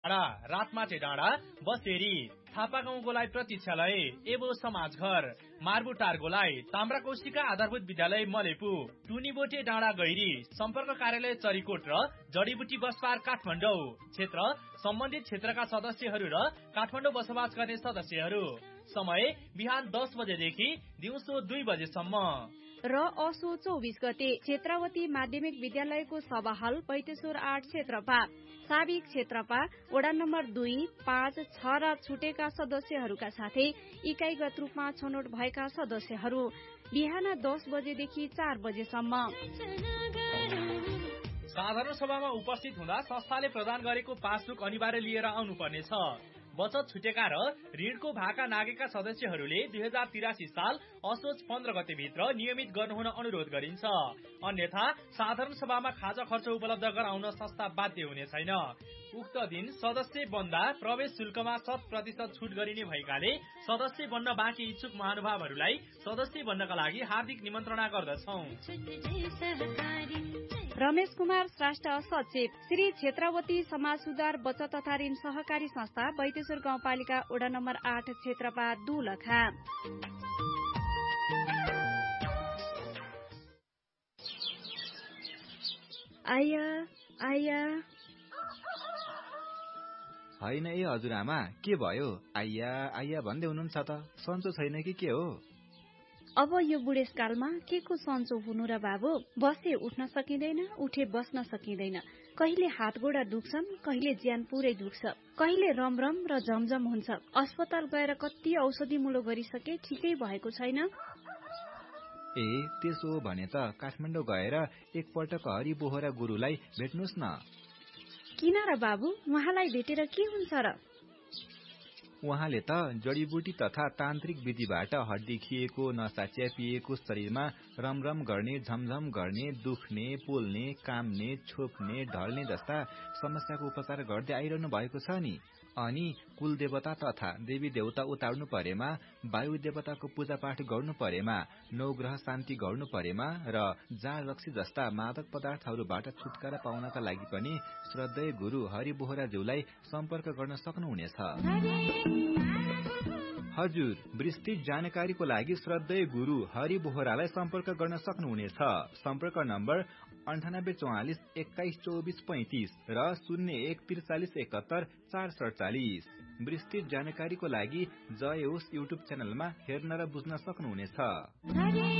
डाँडा, रातमाटे डाँडा, बसेरी, थापागाउँ गोलाइ प्रतीक्षालय, एबो समाजघर, मार्बुटार गोलाइ, ताम्राकोशीका आधारभूत विद्यालय मलेपु, टुनीबोटे डाँडा गैरी, सम्पर्क कार्यालय चरीकोट र जडीबुटी बसपार काठमाडौँ। क्षेत्र सम्बन्धित क्षेत्रका सदस्यहरू र काठमाडौँ बसोबास गर्ने सदस्यहरू। समय बिहान 10 बजेदेखि दिउँसो 2 बजेसम्म। र असो 24 गते क्षेत्रवती माध्यमिक विद्यालयको सभा हल पैतेश्वर 8 क्षेत्रपा साबिक क्षेत्रपा वडा नम्बर 2, 5, 6 र छुटेका सदस्यहरूका साथै इकाइगत रूपमा छनौट भएका सदस्यहरू बिहान 10 बजेदेखि 4 बजेसम्म। साधारण सभामा उपस्थित हुँदा संस्थाले प्रदान गरेको पासबुक अनिवार्य लिएर आउनुपर्नेछ। बचत छुटेका र ऋणको भाका नागेका सदस्यहरूले 2083 साल असोज 15 गते भित्र नियमित गर्नुहुन अनुरोध गरिन्छ। अन्यथा साधारण सभामा खाजा खर्च उपलब्ध गराउन संस्था बाध्य हुने छैन। उक्त दिन सदस्य बन्दा प्रवेश शुल्कमा 100% छुट गरिने भएकाले सदस्य बन्न बाँकी इच्छुक महानुभावहरूलाई सदस्य बन्नका लागि हार्दिक निमन्त्रणा गर्दछौं। रमेश कुमार श्रेष्ठ सचिव, श्री क्षेत्रवती समाज सुधार बचत तथा ऋण सहकारी संस्था बैतेश्वर गाउँपालिका वडा नम्बर 8 क्षेत्रपा दुलखा। आया आया होइन ए हजुरआमा, के भयो? आइया आइया भन्दै हुनुहुन्छ त, सन्चो छैन कि के हो? अब यो बुढेसकालमा के को सन्चो हुनु र बाबु? बसे उठ्न सकिँदैन, उठे बस्न सकिँदैन। कहिले हात गोडा दुख्छन्, कहिले ज्यान पुरै दुख्छ, कहिले रमरम र झमझम हुन्छ। अस्पताल गएर कति औषधि मुलो गरिसके, ठिकै भएको छैन। ए त्यसो हो भने त काठमाडौँ गएर एकपटक हरि बोहरा गुरुलाई भेट्नुहोस् न। किन र बाबु, उहाँलाई भेटेर के हुन्छ र? उहाँले त जडीबुटी तथा तान्त्रिक विधिबाट हड्डी खिएको, नसा च्यापिएको शरीरमा रमरम गर्ने, झमझम गर्ने, दुख्ने, पोल्ने, काम्ने, छोप्ने, ढल्ने जस्ता समस्याको उपचार गर्दै आइरहनु भएको छ नि। अनि कुल देवता तथा देवी देवता उतार्नु परेमा, वायु देवताको पूजापाठ गर्नु परेमा, नवग्रह शान्ति गर्नु परेमा र जाँड रक्सी जस्ता मादक पदार्थहरूबाट छुटकारा पाउनका लागि पनि श्रद्धेय गुरु हरि बोहराज्यूलाई सम्पर्क गर्न सक्नुहुनेछ। हजुर, विस्तृत जानकारीको लागि श्रद्धेय गुरु हरि बोहरालाई सम्पर्क गर्न सक्नुहुनेछ। सम्पर्क नम्बर 9844 21 24 35 र 0143 71 447। विस्तृत जानकारीको लागि जय होस् युट्युब च्यानलमा हेर्न र बुझ्न सक्नुहुनेछ।